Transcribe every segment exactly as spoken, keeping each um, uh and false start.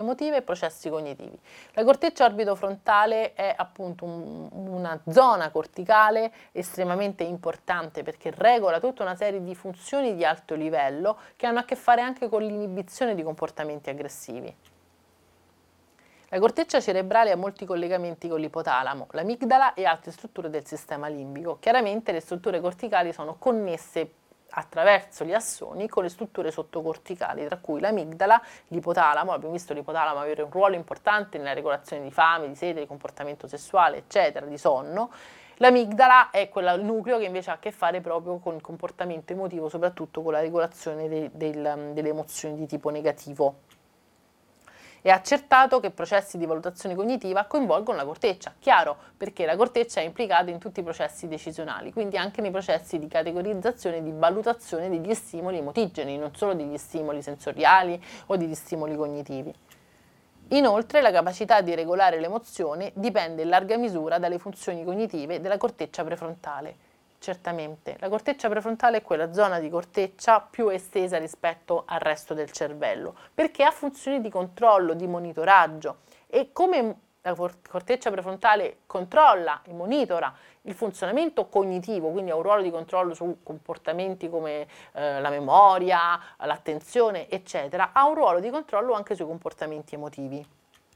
emotive e processi cognitivi. La corteccia orbitofrontale è appunto un, una zona corticale estremamente importante perché regola tutta una serie di funzioni di alto livello che hanno a che fare anche con l'inibizione di comportamenti aggressivi. La corteccia cerebrale ha molti collegamenti con l'ipotalamo, l'amigdala e altre strutture del sistema limbico. Chiaramente le strutture corticali sono connesse attraverso gli assoni con le strutture sottocorticali, tra cui l'amigdala, l'ipotalamo. Abbiamo visto l'ipotalamo avere un ruolo importante nella regolazione di fame, di sete, di comportamento sessuale, eccetera, di sonno. L'amigdala è quel nucleo che invece ha a che fare proprio con il comportamento emotivo, soprattutto con la regolazione de, del, delle emozioni di tipo negativo. È accertato che processi di valutazione cognitiva coinvolgono la corteccia, chiaro, perché la corteccia è implicata in tutti i processi decisionali, quindi anche nei processi di categorizzazione e di valutazione degli stimoli emotigeni, non solo degli stimoli sensoriali o degli stimoli cognitivi. Inoltre, la capacità di regolare l'emozione dipende in larga misura dalle funzioni cognitive della corteccia prefrontale. Certamente, la corteccia prefrontale è quella zona di corteccia più estesa rispetto al resto del cervello, perché ha funzioni di controllo, di monitoraggio e come la corteccia prefrontale controlla e monitora il funzionamento cognitivo, quindi ha un ruolo di controllo su comportamenti come eh, la memoria, l'attenzione, eccetera, ha un ruolo di controllo anche sui comportamenti emotivi.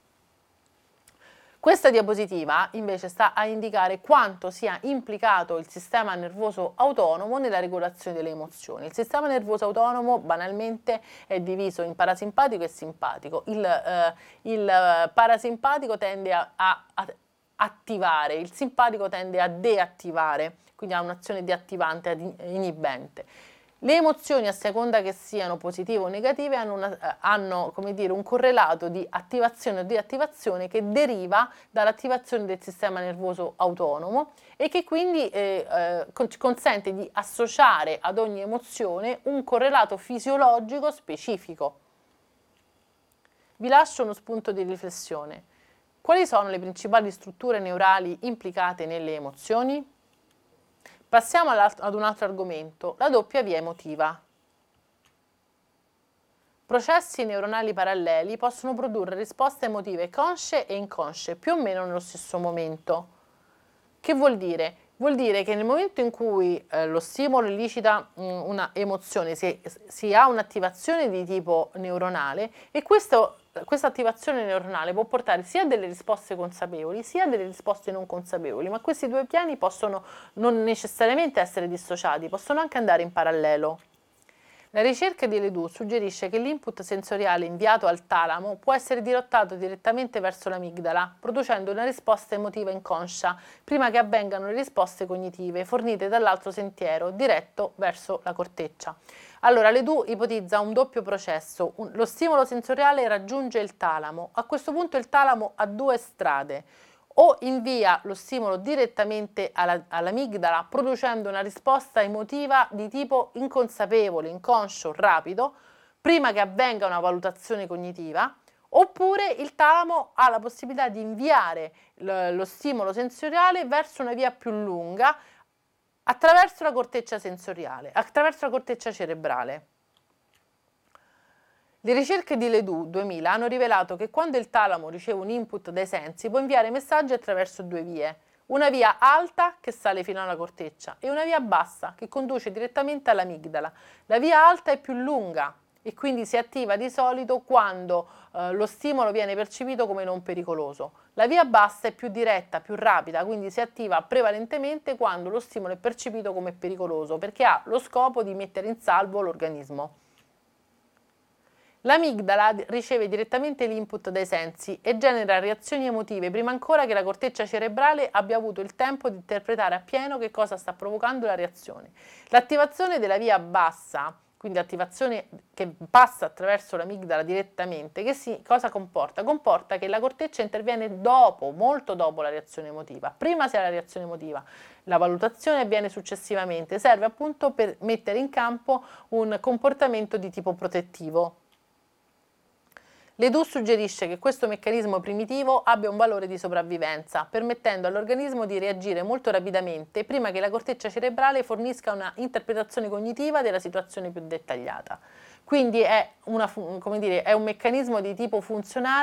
Questa diapositiva invece sta a indicare quanto sia implicato il sistema nervoso autonomo nella regolazione delle emozioni. Il sistema nervoso autonomo banalmente è diviso in parasimpatico e simpatico. Il, eh, il parasimpatico tende a, a, a attivare, il simpatico tende a deattivare, quindi ha un'azione deattivante, inibente. Le emozioni, a seconda che siano positive o negative, hanno, una, hanno come dire, un correlato di attivazione o deattivazione che deriva dall'attivazione del sistema nervoso autonomo e che quindi eh, eh, consente di associare ad ogni emozione un correlato fisiologico specifico. Vi lascio uno spunto di riflessione. Quali sono le principali strutture neurali implicate nelle emozioni? Passiamo ad un altro argomento, la doppia via emotiva. Processi neuronali paralleli possono produrre risposte emotive consce e inconsce, più o meno nello stesso momento. Che vuol dire? Vuol dire che nel momento in cui eh, lo stimolo elicita mh, una emozione, si, si ha un'attivazione di tipo neuronale e questo questa attivazione neuronale può portare sia a delle risposte consapevoli sia a delle risposte non consapevoli, ma questi due piani possono non necessariamente essere dissociati, possono anche andare in parallelo. La ricerca di Ledoux suggerisce che l'input sensoriale inviato al talamo può essere dirottato direttamente verso l'amigdala, producendo una risposta emotiva inconscia, prima che avvengano le risposte cognitive fornite dall'altro sentiero, diretto verso la corteccia. Allora, Ledoux ipotizza un doppio processo. Un, lo stimolo sensoriale raggiunge il talamo. A questo punto il talamo ha due strade. O invia lo stimolo direttamente alla, all'amigdala, producendo una risposta emotiva di tipo inconsapevole, inconscio, rapido, prima che avvenga una valutazione cognitiva, oppure il talamo ha la possibilità di inviare lo, lo stimolo sensoriale verso una via più lunga, attraverso la corteccia sensoriale, attraverso la corteccia cerebrale. Le ricerche di Ledoux duemila hanno rivelato che quando il talamo riceve un input dai sensi può inviare messaggi attraverso due vie, una via alta che sale fino alla corteccia e una via bassa che conduce direttamente all'amigdala. La via alta è più lunga e quindi si attiva di solito quando eh, lo stimolo viene percepito come non pericoloso. La via bassa è più diretta, più rapida, quindi si attiva prevalentemente quando lo stimolo è percepito come pericoloso, perché ha lo scopo di mettere in salvo l'organismo. L'amigdala riceve direttamente l'input dai sensi e genera reazioni emotive prima ancora che la corteccia cerebrale abbia avuto il tempo di interpretare appieno che cosa sta provocando la reazione. L'attivazione della via bassa, quindi l'attivazione che passa attraverso l'amigdala direttamente, che si, cosa comporta? Comporta che la corteccia interviene dopo, molto dopo la reazione emotiva. Prima c'è la reazione emotiva, la valutazione avviene successivamente, serve appunto per mettere in campo un comportamento di tipo protettivo. Ledoux suggerisce che questo meccanismo primitivo abbia un valore di sopravvivenza, permettendo all'organismo di reagire molto rapidamente prima che la corteccia cerebrale fornisca una interpretazione cognitiva della situazione più dettagliata. Quindi è, una, come dire, è un meccanismo di tipo funzionale